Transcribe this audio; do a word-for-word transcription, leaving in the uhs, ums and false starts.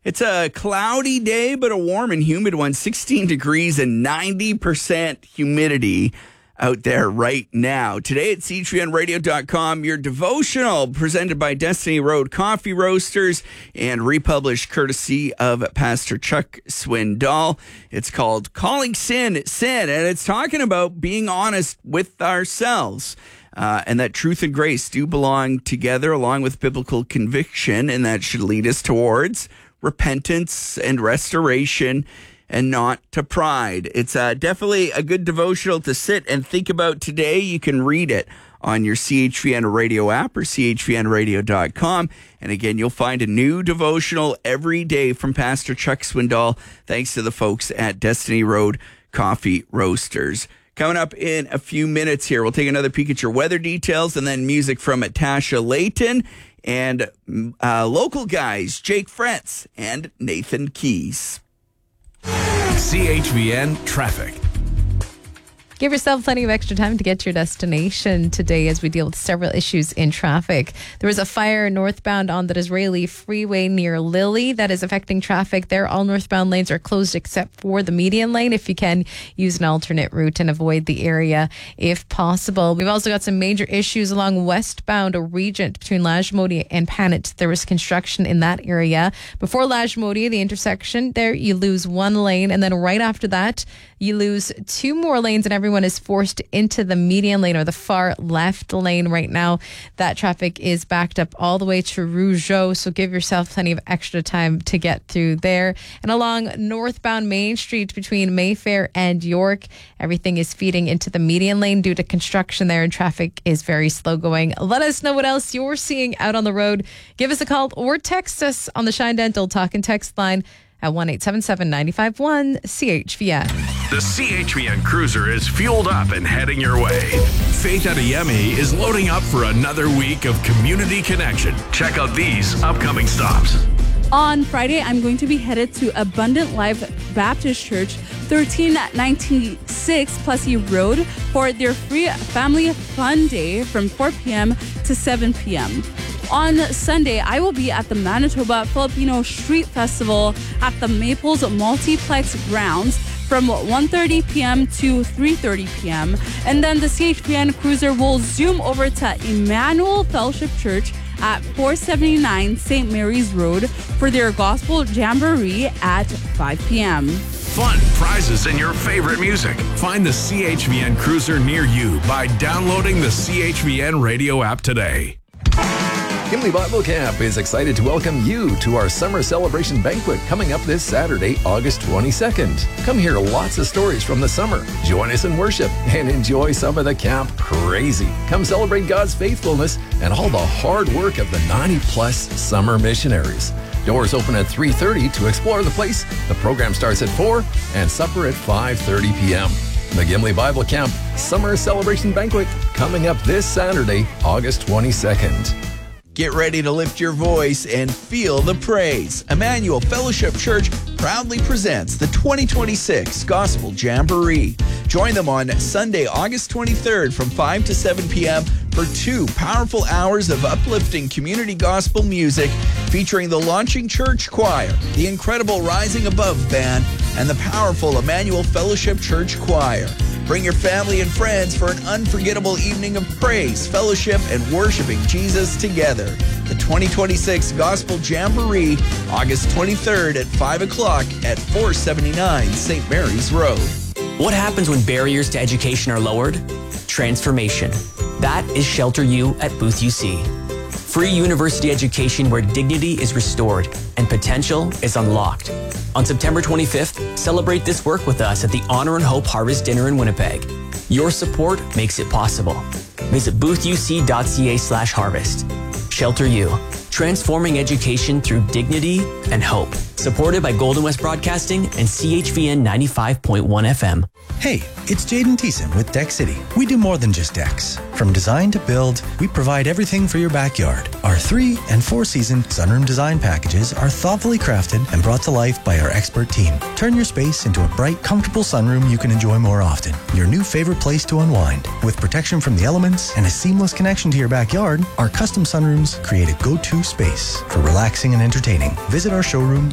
It's a cloudy day, but a warm and humid one. sixteen degrees and ninety percent humidity out there right now. Today at C H V N radio dot com, your devotional presented by Destiny Road Coffee Roasters and republished courtesy of Pastor Chuck Swindoll. It's called Calling Sin Sin, and it's talking about being honest with ourselves. Uh, and that truth and grace do belong together along with biblical conviction, and that should lead us towards repentance and restoration and not to pride. It's uh, definitely a good devotional to sit and think about today. You can read it on your C H V N radio app or C H V N radio dot com. And again, you'll find a new devotional every day from Pastor Chuck Swindoll, thanks to the folks at Destiny Road Coffee Roasters. Coming up in a few minutes here, we'll take another peek at your weather details and then music from Tasha Layton and uh, local guys, Jake Fretz and Nathan Keys. C H V N Traffic. Give yourself plenty of extra time to get to your destination today as we deal with several issues in traffic. There was a fire northbound on the Disraeli Freeway near Lily that is affecting traffic there. All northbound lanes are closed except for the median lane. If you can, use an alternate route and avoid the area if possible. We've also got some major issues along westbound Regent between Lashmody and Panet. There was construction in that area. Before Lashmody, the intersection there, you lose one lane, and then right after that, you lose two more lanes, and everyone is forced into the median lane or the far left lane right now. That traffic is backed up all the way to Rougeau, so give yourself plenty of extra time to get through there. And along northbound Main Street between Mayfair and York, everything is feeding into the median lane due to construction there, and traffic is very slow going. Let us know what else you're seeing out on the road. Give us a call or text us on the Shine Dental Talk and Text line at one eight seven seven, nine five one, C H V N. The C H V N Cruiser is fueled up and heading your way. Faith Adeyemi is loading up for another week of community connection. Check out these upcoming stops. On Friday, I'm going to be headed to Abundant Life Baptist Church, thirteen ninety-six Plessy Road, for their free family fun day from four p.m. to seven p.m. On Sunday, I will be at the Manitoba Filipino Street Festival at the Maples Multiplex grounds from one thirty p.m. to three thirty p.m. And then the C H V N Cruiser will zoom over to Emmanuel Fellowship Church at four seventy-nine Saint Mary's Road for their Gospel Jamboree at five p.m. Fun, prizes, and your favorite music. Find the C H V N Cruiser near you by downloading the C H V N radio app today. Gimli Bible Camp is excited to welcome you to our summer celebration banquet coming up this Saturday, August twenty-second. Come hear lots of stories from the summer, join us in worship, and enjoy some of the camp crazy. Come celebrate God's faithfulness and all the hard work of the ninety plus summer missionaries. Doors open at three thirty to explore the place. The program starts at four and supper at five thirty p.m. The Gimli Bible Camp Summer Celebration Banquet coming up this Saturday, August twenty-second. Get ready to lift your voice and feel the praise. Emmanuel Fellowship Church proudly presents the twenty twenty-six Gospel Jamboree. Join them on Sunday, August twenty-third from five to seven p.m. for two powerful hours of uplifting community gospel music featuring the Launching Church Choir, the incredible Rising Above Band, and the powerful Emmanuel Fellowship Church Choir. Bring your family and friends for an unforgettable evening of praise, fellowship, and worshiping Jesus together. The twenty twenty-six Gospel Jamboree, August twenty-third at five o'clock at four seventy-nine Saint Mary's Road. What happens when barriers to education are lowered? Transformation. That is Shelter U at Booth U C. Free university education where dignity is restored and potential is unlocked. On September twenty-fifth, celebrate this work with us at the Honor and Hope Harvest Dinner in Winnipeg. Your support makes it possible. Visit boothuc.ca slash harvest. Shelter U, transforming education through dignity and hope. Supported by Golden West Broadcasting and C H V N ninety-five point one F M. Hey, it's Jaden Thiessen with Deck City. We do more than just decks. From design to build, we provide everything for your backyard. Our three and four season sunroom design packages are thoughtfully crafted and brought to life by our expert team. Turn your space into a bright, comfortable sunroom you can enjoy more often. Your new favorite place to unwind. With protection from the elements and a seamless connection to your backyard, our custom sunrooms create a go-to space for relaxing and entertaining. Visit our showroom